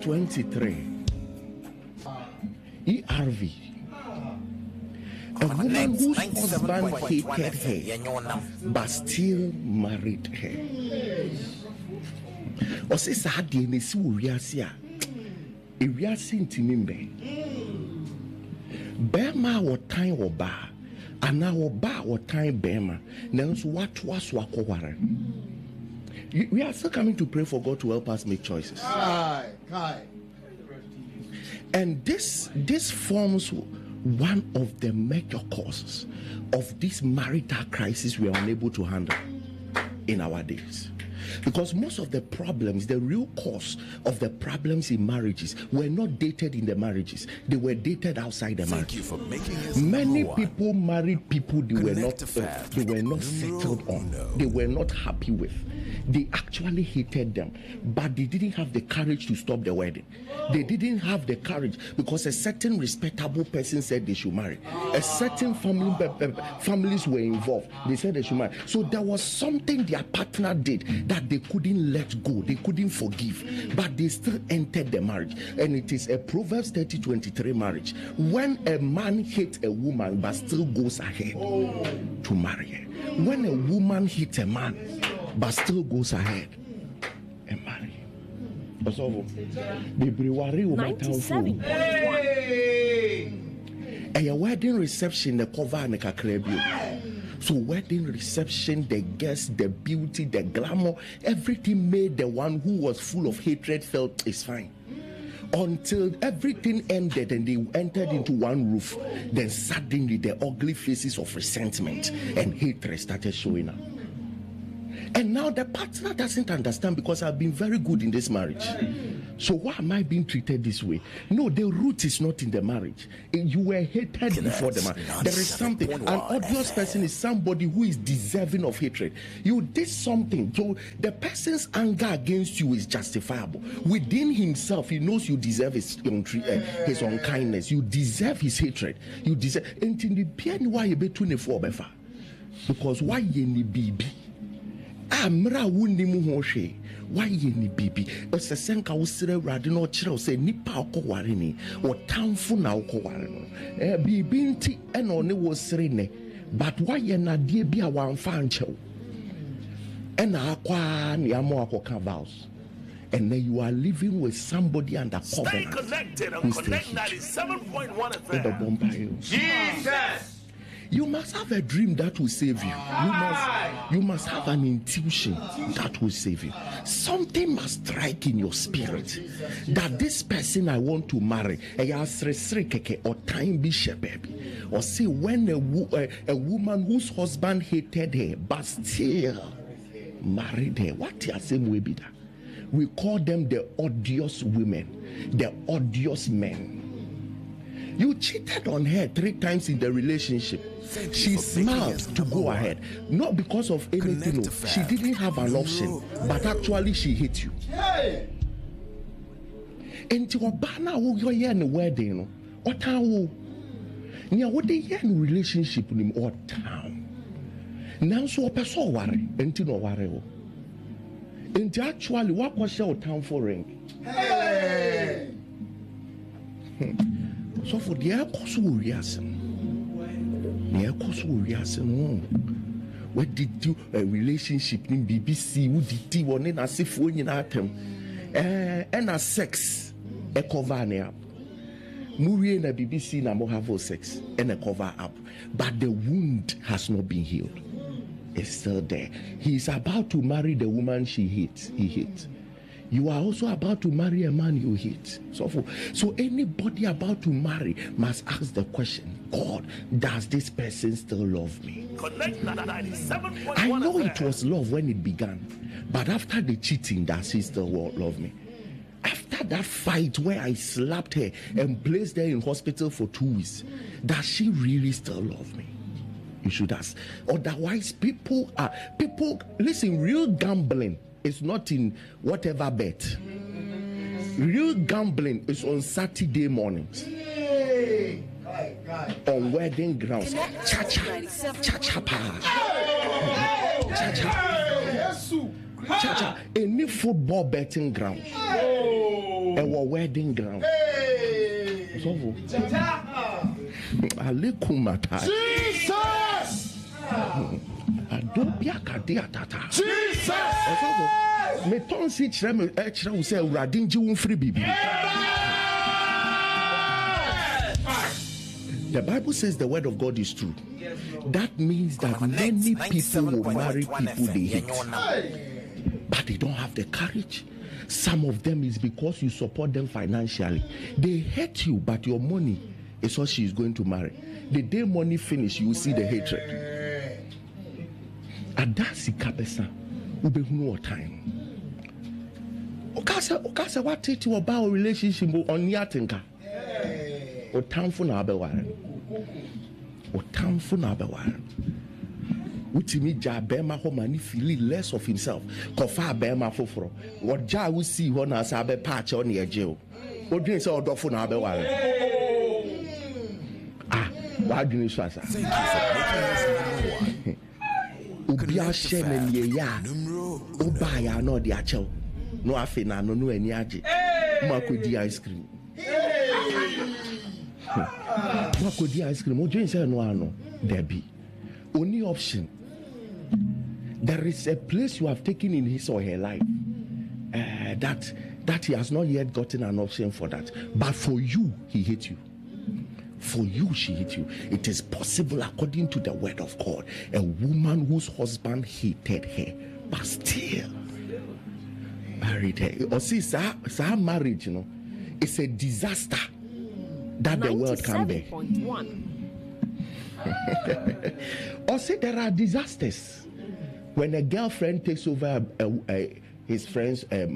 23. ERV. A woman whose husband hated her but still married her. Or says, I had the Nesu Uriasi intimimbe. Bema or time or bar, and now or bar or time Bema. Now, what was Wakowara? We are still coming to pray for God to help us make choices. And this forms one of the major causes of this marital crisis we are unable to handle in our days. Because most of the problems, the real cause of the problems in marriages were not dated in the marriages. They were dated outside the marriage. Thank you for making us Many people married people they were not settled on. They were not happy with. They actually hated them, but they didn't have the courage to stop the wedding. They didn't have the courage because a certain respectable person said they should marry. A certain families were involved. They said they should marry. So there was something their partner did that they couldn't let go. They couldn't forgive, but they still entered the marriage. And it is a Proverbs 30:23 marriage. When a man hates a woman but still goes ahead to marry her. When a woman hates a man but still goes ahead and marry. A wedding reception, the cover and the kakrebio. So wedding reception, the guests, the beauty, the glamour, everything made the one who was full of hatred felt it's fine. Until everything ended and they entered into one roof, then suddenly the ugly faces of resentment and hatred started showing up. And now the partner doesn't understand because I've been very good in this marriage. So why am I being treated this way? No, the root is not in the marriage. You were hated before the marriage. There is something. An odious person is somebody who is deserving of hatred. You did something. So the person's anger against you is justifiable. Within himself, he knows you deserve his unkindness. You deserve his hatred. You deserve. Because why ye baby? Amra wundi mu hoshe why ye bibi osesenka wusire rade no kire say nipa okoware ni wo tamfo na okoware no bibi nti e na one wo sire ne but why ye na de bi a wanfa anchew e na akwa ne amo akoka vows and then you are living with somebody under covenant. Stay connected on Connect 97.1 FM. Jesus. You must have a dream that will save you. You must have an intuition that will save you. Something must strike in your spirit that this person I want to marry, or time bishop, or say when a woman whose husband hated her but still married her. What is the way be that? We call them the odious women, the odious men. You cheated on her 3 times in the relationship. She smiled to go ahead, not because of anything. She didn't have an option, but actually she hit you. And you are who you're here in the wedding, or town. Near what they hear in relationship with him or town. Now, so a person worry, and you know, worry. And actually, what was your town for ring? So for the air course, where did you a relationship in BBC? Who did you want to see for you atom? And a sex a cover up. Movie and a BBC na have sex and a cover up, but the wound has not been healed. It's still there. He is about to marry the woman he hates. You are also about to marry a man you hate. So anybody about to marry must ask the question, God, does this person still love me? I know it was love when it began, but after the cheating, does he still love me? After that fight where I slapped her and placed her in hospital for 2 weeks, does she really still love me? You should ask. Otherwise, people listen, real gambling is not in whatever bet. Real gambling is on Saturday mornings. On wedding grounds. Cha-cha. Any football betting ground. Our wedding ground. So, Alekumata. Jesus! Adobia kadia tata. Jesus! Me ton si chire me chire wo se urade nji wo free bibi. The Bible says the word of God is true. That means that many people will marry people they hate, but they don't have the courage. Some of them is because you support them financially. They hate you, but your money is what she is going to marry. The day money finish, you will see the hatred. Adasi kabesa, ubehunu time. Okasa what teach you about relationship on yatinka. O tamfo na abeware. O tamfo na abeware. Utimi ja bema ho mani feel less of himself. Kofa bema foforo. What ja we see ho na sa be patch on ye jail. O dwen se odofo na abeware. Why do you say that? Obi a share na ye ya. Oba ya no de achew. No afi na no ani age. Mo akodi ice cream. Mo akodi ice cream. O dwen say no ano. There be only option. There is a place you have taken in his or her life that he has not yet gotten an option for that. But for you, he hates you. For you, she hates you. It is possible, according to the word of God, a woman whose husband hated her, but still married her. Or see, her marriage, you know, it's a disaster that the world can bear. Or say there are disasters when a girlfriend takes over his friend's